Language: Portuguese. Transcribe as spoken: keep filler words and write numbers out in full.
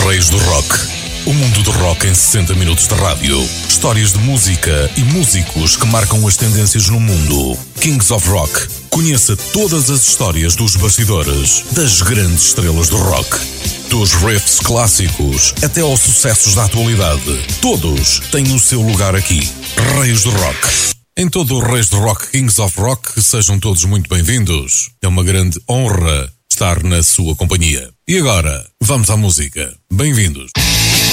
Reis do Rock. O mundo do rock em sessenta minutos de rádio. Histórias de música e músicos que marcam as tendências no mundo. Kings of Rock. Conheça todas as histórias dos bastidores das grandes estrelas do rock. Dos riffs clássicos até aos sucessos da atualidade. Todos têm o seu lugar aqui. Reis do Rock. Em todo o Reis do Rock, Kings of Rock, sejam todos muito bem-vindos. É uma grande honra estar na sua companhia. E agora, vamos à música. Bem-vindos.